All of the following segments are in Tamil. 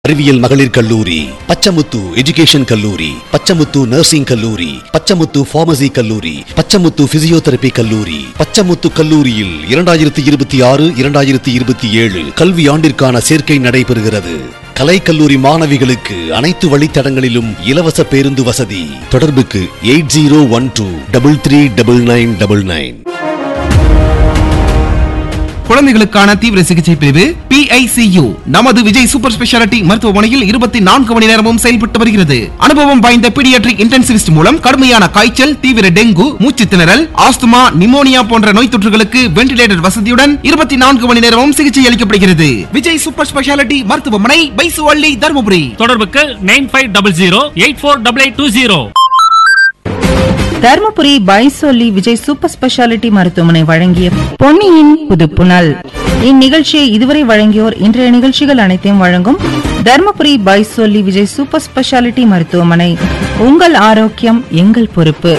அறிவியல் மகளிர் கல்லூரி, பச்சமுத்து எஜுகேஷன் கல்லூரி, பச்சமுத்து நர்சிங் கல்லூரி, பச்சமுத்து பார்மசி கல்லூரி, பச்சமுத்து பிசியோதெரபி கல்லூரி. பச்சமுத்து கல்லூரியில் 2026-2027 கல்வி ஆண்டிற்கான சேர்க்கை நடைபெறுகிறது. கலைக்கல்லூரி மாணவிகளுக்கு அனைத்து வழித்தடங்களிலும் இலவச பேருந்து வசதி. தொடர்புக்கு 8012339999. குழந்தைகளுக்கான தீவிர சிகிச்சை பிரிவு PICU நமது விஜய் சூப்பர் ஸ்பெஷாலிட்டி மருத்துவமனையில் 24 மணி நேரமும் செயல்பட்டு வருகிறது. அனுபவம் வாய்ந்த பீடியாட்ரிக் இன்டென்சிவிஸ்ட் மூலம் கடுமையான காய்ச்சல், தீவிர டெங்கு, மூச்சு திணறல், ஆஸ்துமா, நிமோனியா போன்ற நோய் தொற்றுகளுக்கு வென்டிலேட்டர் வசதியுடன் 24 மணி நேரமும் சிகிச்சை அளிக்கப்படுகிறது. விஜய் சூப்பர் ஸ்பெஷாலிட்டி மருத்துவமனை, பைசுவள்ளி, தருமபுரி. தொடர்புக்கு 9500848820. தர்மபுரி பைசோலி விஜய் சூப்பர் ஸ்பெஷாலிட்டி மருத்துவமனை வழங்கிய பொன்னியின் புதுப்புணல். இந்நிகழ்ச்சியை இதுவரை வழங்கியோர் இன்றைய நிகழ்ச்சிகள் அனைத்தையும் வழங்கும் தர்மபுரி பைசோலி விஜய் சூப்பர் ஸ்பெஷாலிட்டி மருத்துவமனை. உங்கள் ஆரோக்கியம் எங்கள் பொறுப்பு.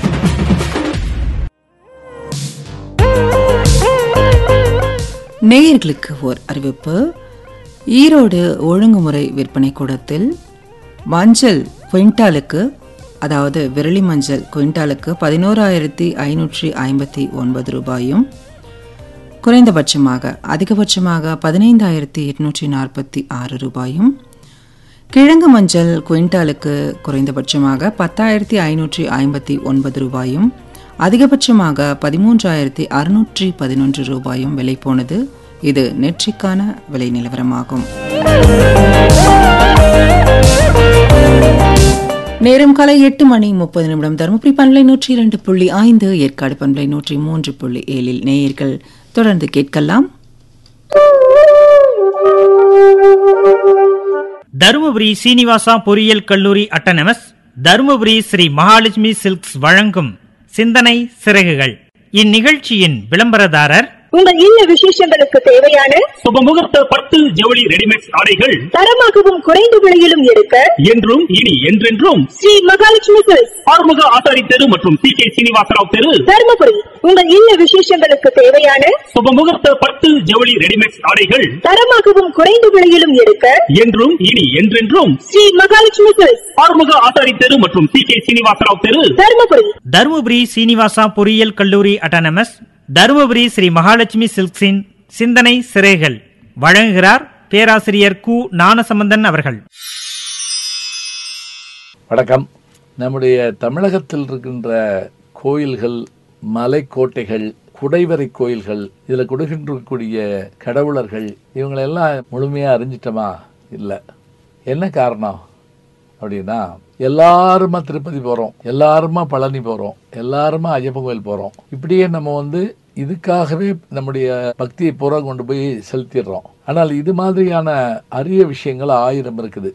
நேயர்களுக்கு ஓர் அறிவிப்பு. ஈரோடு ஒழுங்குமுறை விற்பனை கூடத்தில் மஞ்சள் குவிண்டாலுக்கு, அதாவது விரலி மஞ்சள் குவிண்டாலுக்கு 11,559 ரூபாயும், குறைந்தபட்சமாக அதிகபட்சமாக 15,846 ரூபாயும், கிழங்கு மஞ்சள் குவிண்டாலுக்கு குறைந்தபட்சமாக 10,559 ரூபாயும், அதிகபட்சமாக 13,611 ரூபாயும் விலை போனது. இது நெற்றிக்கான விலை நிலவரமாகும். நேரம் காலை 8:30. தருமபுரி பண்பலை 102.5, ஏற்காடு பண்பலை 103.7 நேயர்கள் தொடர்ந்து கேட்கலாம். தருமபுரி சீனிவாசா பொறியியல் கல்லூரி அட்டானமஸ், தருமபுரி ஸ்ரீ மகாலட்சுமி சில்க்ஸ் வழங்கும் சிந்தனை சிறகுகள். இந்நிகழ்ச்சியின் விளம்பரதாரர் உங்கள் இல்ல விசேஷங்களுக்கு தேவையான சுபமுகூர்த்த பட்டு ஜவுளி ரெடிமேட் ஆடைகள் தரமாகவும் குறைந்த விலையிலும் எடுக்க என்றும் இனி என்றென்றும் ஸ்ரீ மகாலட்சுமி சில்க்ஸ், ஆறுமுக ஆசாரி தெரு மற்றும் CK சீனிவாசராவ் தெரு, தருமபுரி. உங்கள் இல்ல விசேஷங்களுக்கு தேவையான சுபமுகூர்த்த பட்டு ஜவுளி ரெடிமேட் ஆடைகள் தரமாகவும் குறைந்த விலையிலும் எடுக்க என்றும் இனி என்றென்றும் ஸ்ரீ மகாலட்சுமி சில்க்ஸ், ஆறுமுக ஆசாரி தெரு மற்றும் CK சீனிவாசராவ் தெரு, தருமபுரி. தருமபுரி சீனிவாசா பொறியியல் கல்லூரி அட்டானமஸ், தருமபுரி ஸ்ரீ மகாலட்சுமி சில்க்ஸின் சிந்தனை சிறைகள் வழங்குகிறார் பேராசிரியர் கு ஞானசம்பந்தன் அவர்கள். வணக்கம். நம்முடைய தமிழகத்தில் இருக்கின்ற கோயில்கள், மலைக்கோட்டைகள், குடைவரை கோயில்கள், இதில் கொடுக்கின்றக்கூடிய கடவுளர்கள், இவங்களெல்லாம் முழுமையாக அறிஞ்சிட்டோமா? இல்லை. என்ன காரணம் அப்படின்னா, எல்லாருமா திருப்பதி போகிறோம், எல்லாருமா பழனி போகிறோம், எல்லாருமா ஐயப்பன் கோயில் போகிறோம். இப்படியே நம்ம இதுக்காகவே நம்முடைய பக்தியை பூரா கொண்டு போய் செலுத்திடுறோம். ஆனால் இது மாதிரியான அரிய விஷயங்கள் 1000 இருக்குது.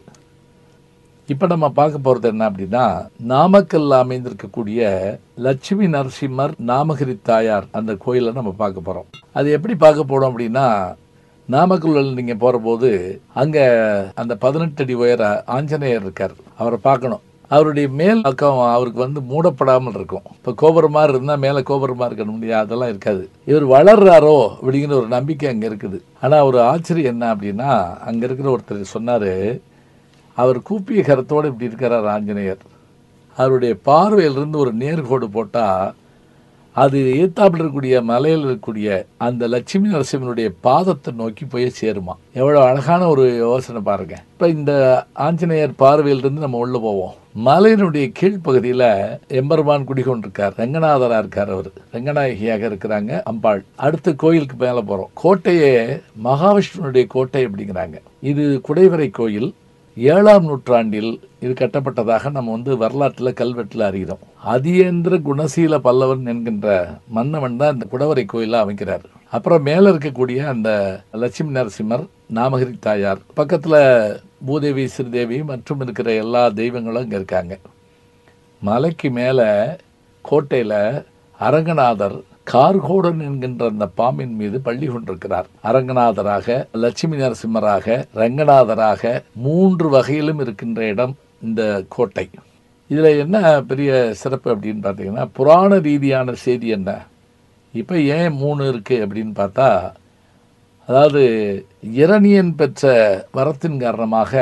இப்போ நம்ம பார்க்க போகிறது என்ன அப்படின்னா, நாமக்கல்ல அமைந்திருக்கக்கூடிய லட்சுமி நரசிம்மர் நாமகிரி தாயார் அந்த கோயிலை நம்ம பார்க்க போகிறோம். அது எப்படி பார்க்க போகிறோம் அப்படின்னா, நாமக்கல் நீங்கள் போகிற போது அங்கே அந்த 18 அடி உயர ஆஞ்சநேயர் இருக்கார். அவரை பார்க்கணும். அவருடைய மேல் பக்கம் அவருக்கு மூடப்படாமல் இருக்கும். இப்போ கோபுரம் மாதிரி இருந்தால் மேலே கோபுரமாக இருக்கணும் இல்லையா? அதெல்லாம் இருக்காது. இவர் வளர்றாரோ அப்படிங்கிற ஒரு நம்பிக்கை அங்கே இருக்குது. ஆனால் ஒரு ஆச்சரியம் என்ன அப்படின்னா, அங்கே இருக்கிற ஒருத்தர் சொன்னார், அவர் கூப்பிய கரத்தோடு இப்படி இருக்கிறார் ஆஞ்சநேயர். அவருடைய பார்வையிலிருந்து ஒரு நேர்கோடு போட்டால் அது ஏத்தாப்பில் இருக்கக்கூடிய மலையில் இருக்கக்கூடிய அந்த லட்சுமி நரசிம்மனுடைய பாதத்தை நோக்கி போய் சேருமா. எவ்வளோ அழகான ஒரு யோசனை பாருங்க. இப்போ இந்த ஆஞ்சநேயர் பார்வையிலிருந்து நம்ம உள்ள போவோம். மலையினுடைய கீழ்ப்பகுதியில் எம்பெருமான் குடிகொண்டிருக்கார், ரங்கநாதரா இருக்கார். அவர் ரங்கநாயகியாக இருக்கிறாங்க அம்பாள். அடுத்த கோயிலுக்கு மேலே போகிறோம். கோட்டையே மகாவிஷ்ணுனுடைய கோட்டை அப்படிங்கிறாங்க. இது குடைவரை கோயில். 7ஆம் நூற்றாண்டில் இது கட்டப்பட்டதாக நம்ம வரலாற்றில் கல்வெட்டில் அறிகிறோம். அதியேந்திர குணசீல பல்லவன் என்கின்ற மன்னவன் தான் இந்த குடவரை கோயிலை அமைக்கிறார். அப்புறம் மேலே இருக்கக்கூடிய அந்த லட்சுமி நரசிம்மர், நாமகிரி தாயார், பக்கத்தில் பூதேவி, ஸ்ரீதேவி மற்றும் இருக்கிற எல்லா தெய்வங்களும் இங்கே இருக்காங்க. மலைக்கு மேலே கோட்டையில் அரங்கநாதர் கார்கோடன் என்கின்ற அந்த பாம்பின் மீது பள்ளி கொண்டிருக்கிறார். அரங்கநாதராக, லட்சுமி நரசிம்மராக, ரங்கநாதராக 3 வகையிலும் இருக்கின்ற இடம் இந்த கோட்டை. இதில் என்ன பெரிய சிறப்பு அப்படின்னு பார்த்தீங்கன்னா, புராண ரீதியான செய்தி என்ன, இப்போ ஏன் 3 இருக்குது அப்படின்னு பார்த்தா, அதாவது இரணியன் பெற்ற வரத்தின் காரணமாக